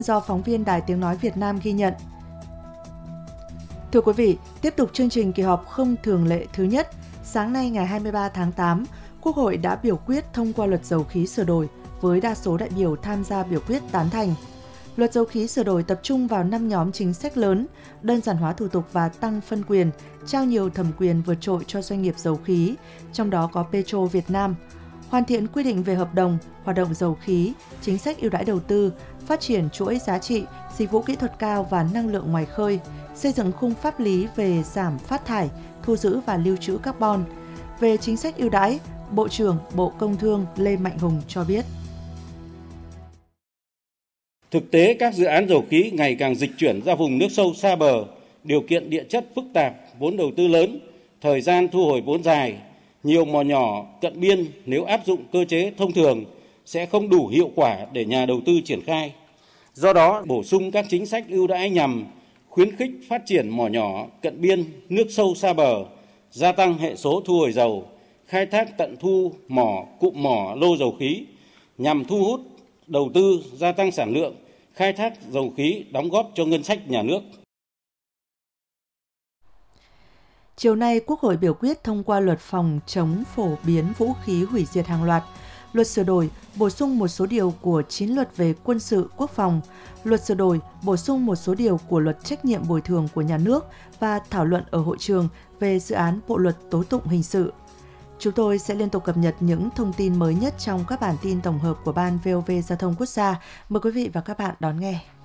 do phóng viên Đài Tiếng Nói Việt Nam ghi nhận. Thưa quý vị, tiếp tục chương trình kỳ họp không thường lệ thứ nhất, sáng nay ngày 23 tháng 8, Quốc hội đã biểu quyết thông qua luật dầu khí sửa đổi với đa số đại biểu tham gia biểu quyết tán thành. Luật dầu khí sửa đổi tập trung vào 5 nhóm chính sách lớn, đơn giản hóa thủ tục và tăng phân quyền, trao nhiều thẩm quyền vượt trội cho doanh nghiệp dầu khí, trong đó có Petro Việt Nam, hoàn thiện quy định về hợp đồng, hoạt động dầu khí, chính sách ưu đãi đầu tư, phát triển chuỗi giá trị, dịch vụ kỹ thuật cao và năng lượng ngoài khơi, xây dựng khung pháp lý về giảm phát thải, thu giữ và lưu trữ carbon. Về chính sách ưu đãi, Bộ trưởng Bộ Công Thương Lê Mạnh Hùng cho biết. Thực tế, các dự án dầu khí ngày càng dịch chuyển ra vùng nước sâu xa bờ, điều kiện địa chất phức tạp, vốn đầu tư lớn, thời gian thu hồi vốn dài, nhiều mỏ nhỏ cận biên nếu áp dụng cơ chế thông thường sẽ không đủ hiệu quả để nhà đầu tư triển khai. Do đó, bổ sung các chính sách ưu đãi nhằm khuyến khích phát triển mỏ nhỏ cận biên, nước sâu xa bờ, gia tăng hệ số thu hồi dầu, khai thác tận thu mỏ, cụm mỏ lô dầu khí nhằm thu hút đầu tư, gia tăng sản lượng, khai thác dầu khí đóng góp cho ngân sách nhà nước. Chiều nay, Quốc hội biểu quyết thông qua luật phòng chống phổ biến vũ khí hủy diệt hàng loạt, luật sửa đổi, bổ sung một số điều của 9 luật về quân sự quốc phòng, luật sửa đổi, bổ sung một số điều của luật trách nhiệm bồi thường của nhà nước và thảo luận ở hội trường về dự án bộ luật tố tụng hình sự. Chúng tôi sẽ liên tục cập nhật những thông tin mới nhất trong các bản tin tổng hợp của Ban VOV Giao thông Quốc gia. Mời quý vị và các bạn đón nghe.